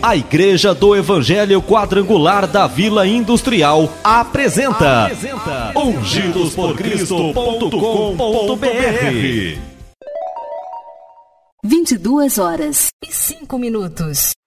A Igreja do Evangelho Quadrangular da Vila Industrial apresenta ungidosporcristo.com.br. 22h05.